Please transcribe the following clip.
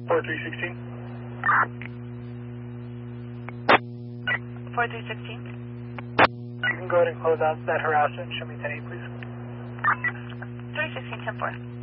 4316. 4316. You can go ahead and close out that harassment and show me 10-8, please. 316, 10-4.